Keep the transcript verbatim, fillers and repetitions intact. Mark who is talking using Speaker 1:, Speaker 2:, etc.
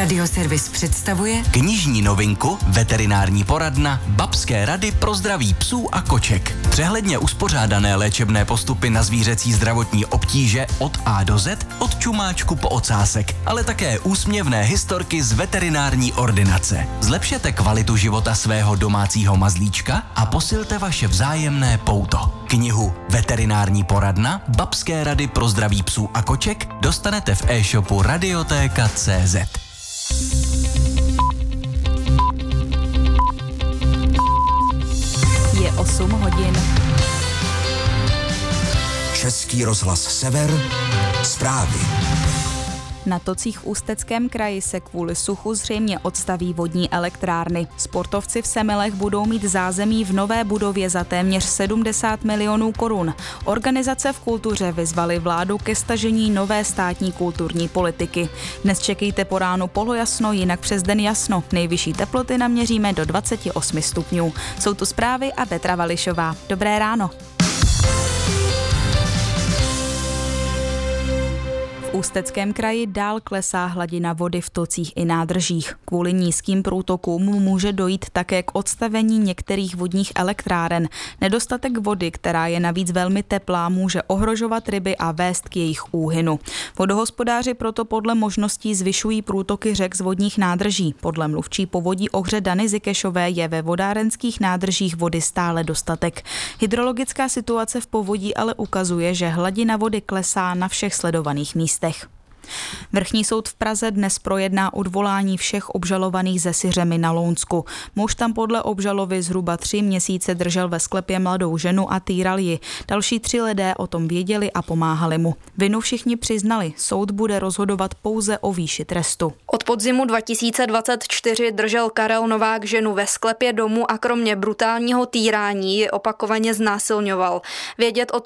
Speaker 1: Radioservis představuje
Speaker 2: knižní novinku Veterinární poradna Babské rady pro zdraví psů a koček. Přehledně uspořádané léčebné postupy na zvířecí zdravotní obtíže od A do Z, od čumáčku po ocásek, ale také úsměvné historky z veterinární ordinace. Zlepšete kvalitu života svého domácího mazlíčka a posilte vaše vzájemné pouto. Knihu Veterinární poradna Babské rady pro zdraví psů a koček dostanete v e-shopu radiotéka tečka cé zet.
Speaker 3: Je osm hodin.
Speaker 4: Český rozhlas Sever, zprávy.
Speaker 3: Na tocích v Ústeckém kraji se kvůli suchu zřejmě odstaví vodní elektrárny. Sportovci v Semilech budou mít zázemí v nové budově za téměř sedmdesát milionů korun. Organizace v kultuře vyzvaly vládu ke stažení nové státní kulturní politiky. Dnes čekejte po ránu polojasno, jinak přes den jasno. Nejvyšší teploty naměříme do dvacet osm stupňů. Jsou tu zprávy a Petra Vališová. Dobré ráno. V Ústeckém kraji dál klesá hladina vody v tocích i nádržích. Kvůli nízkým průtokům může dojít také k odstavení některých vodních elektráren. Nedostatek vody, která je navíc velmi teplá, může ohrožovat ryby a vést k jejich úhynu. Vodohospodáři proto podle možností zvyšují průtoky řek z vodních nádrží. Podle mluvčí povodí Ohře Dany Zikešové je ve vodárenských nádržích vody stále dostatek. Hydrologická situace v povodí ale ukazuje, že hladina vody klesá na všech sledovaných místech. Vrchní soud v Praze dnes projedná odvolání všech obžalovaných ze Syřemy na Lounsku. Muž tam podle obžaloby zhruba tři měsíce držel ve sklepě mladou ženu a týral ji. Další tři lidé o tom věděli a pomáhali mu. Vinu všichni přiznali, soud bude rozhodovat pouze o výši trestu.
Speaker 5: Od podzimu dva tisíce dvacet čtyři držel Karel Novák ženu ve sklepě domu a kromě brutálního týrání ji opakovaně znásilňoval. Vědět o